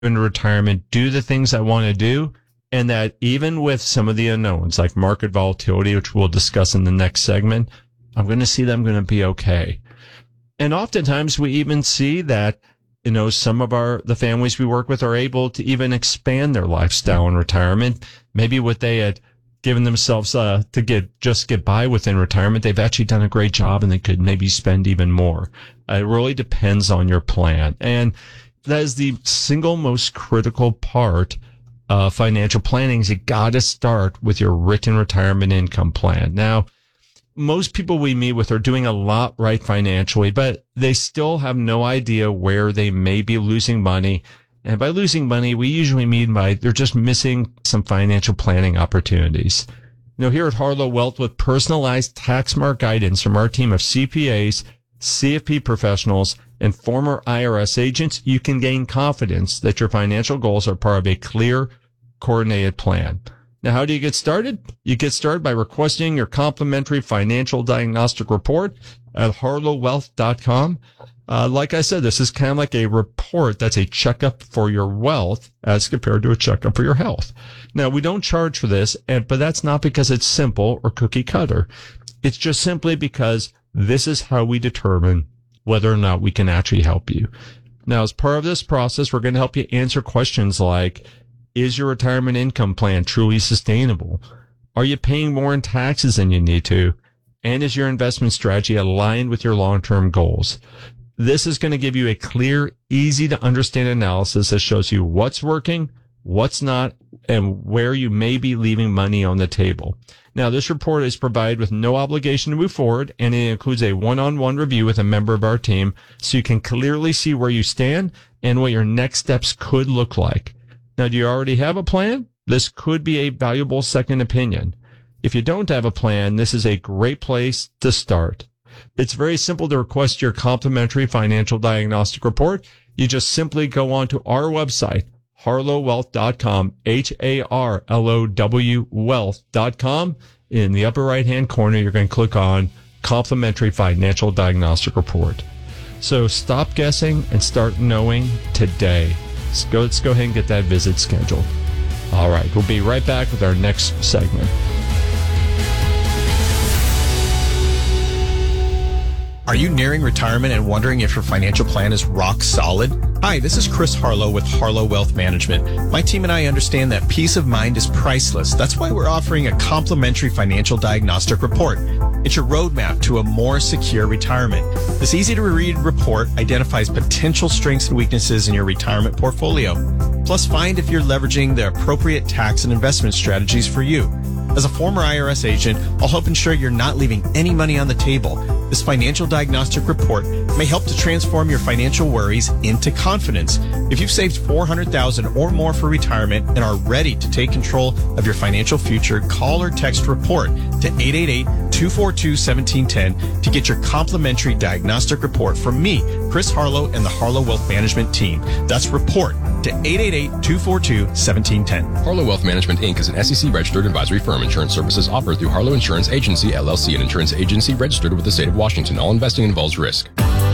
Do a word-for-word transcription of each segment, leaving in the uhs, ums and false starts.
into retirement, do the things I want to do, and that even with some of the unknowns like market volatility, which we'll discuss in the next segment, I'm going to see that I'm going to be okay. And oftentimes we even see that, you know, some of our, the families we work with are able to even expand their lifestyle in retirement. Maybe what they had given themselves uh, to get, just get by within retirement, they've actually done a great job and they could maybe spend even more. Uh, it really depends on your plan. And that is the single most critical part of financial planning is you got to start with your written retirement income plan. Now, most people we meet with are doing a lot right financially, but they still have no idea where they may be losing money. And by losing money, we usually mean by they're just missing some financial planning opportunities. You know, here at Harlow Wealth, with personalized tax smart guidance from our team of C P As, C F P professionals, and former I R S agents, you can gain confidence that your financial goals are part of a clear, coordinated plan. Now, how do you get started? You get started by requesting your complimentary financial diagnostic report at harlow wealth dot com. Uh, like I said, this is kind of like a report that's a checkup for your wealth as compared to a checkup for your health. Now, we don't charge for this, and, but that's not because it's simple or cookie cutter. It's just simply because this is how we determine whether or not we can actually help you. Now, as part of this process, we're going to help you answer questions like, is your retirement income plan truly sustainable? Are you paying more in taxes than you need to? And is your investment strategy aligned with your long-term goals? This is going to give you a clear, easy to understand analysis that shows you what's working, what's not, and where you may be leaving money on the table. Now, this report is provided with no obligation to move forward, and it includes a one-on-one review with a member of our team so you can clearly see where you stand and what your next steps could look like. Now, do you already have a plan? This could be a valuable second opinion. If you don't have a plan, this is a great place to start. It's very simple to request your complimentary financial diagnostic report. You just simply go onto our website, harlow wealth dot com, H A R L O W wealth dot com. In the upper right-hand corner, you're going to click on Complimentary Financial Diagnostic Report. So stop guessing and start knowing today. Let's go, let's go ahead and get that visit scheduled. All right, we'll be right back with our next segment. Are you nearing retirement and wondering if your financial plan is rock solid? Hi, this is Chris Harlow with Harlow Wealth Management. My team and I understand that peace of mind is priceless. That's why we're offering a complimentary financial diagnostic report. It's your roadmap to a more secure retirement. This easy-to-read report identifies potential strengths and weaknesses in your retirement portfolio. Plus, find if you're leveraging the appropriate tax and investment strategies for you. As a former I R S agent, I'll help ensure you're not leaving any money on the table. This financial diagnostic report may help to transform your financial worries into confidence. If you've saved four hundred thousand dollars or more for retirement and are ready to take control of your financial future, call or text REPORT to eight eight eight, two four two, one seven one zero to get your complimentary diagnostic report from me, Chris Harlow, and the Harlow Wealth Management team. That's REPORT to eight eight eight, two four two, one seven one zero. Harlow Wealth Management, Incorporated is an S E C-registered advisory firm. Insurance services offered through Harlow Insurance Agency, L L C, an insurance agency registered with the state of Washington. All investing involves risk.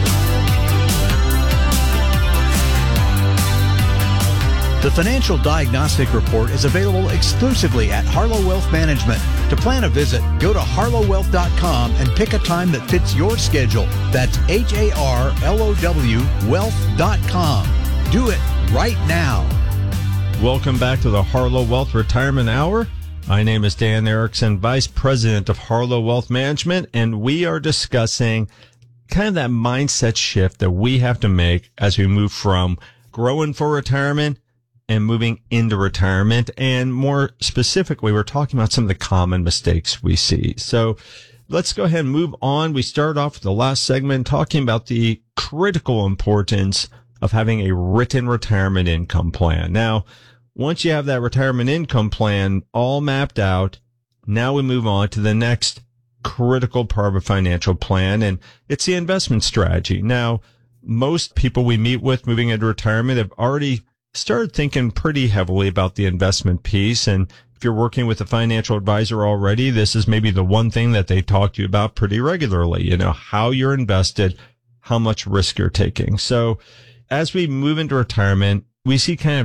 The Financial Diagnostic Report is available exclusively at Harlow Wealth Management. To plan a visit, go to harlow wealth dot com and pick a time that fits your schedule. That's H A R L O W wealth dot com. Do it right now. Welcome back to the Harlow Wealth Retirement Hour. My name is Dan Erickson, Vice President of Harlow Wealth Management, and we are discussing kind of that mindset shift that we have to make as we move from growing for retirement and moving into retirement. And more specifically, we're talking about some of the common mistakes we see. So let's go ahead and move on. We started off with the last segment talking about the critical importance of having a written retirement income plan. Now, once you have that retirement income plan all mapped out, now we move on to the next critical part of a financial plan, and it's the investment strategy. Now, most people we meet with moving into retirement have already started thinking pretty heavily about the investment piece. And if you're working with a financial advisor already, this is maybe the one thing that they talk to you about pretty regularly, you know, how you're invested, how much risk you're taking. So as we move into retirement, we see kind of